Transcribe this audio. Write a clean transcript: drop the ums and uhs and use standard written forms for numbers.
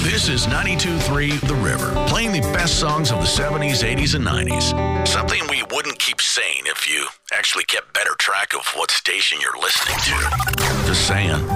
This is 92.3 The River, playing the best songs of the 70s, 80s, and 90s. Something we wouldn't keep saying if you actually kept better track of what station you're listening to. Just saying.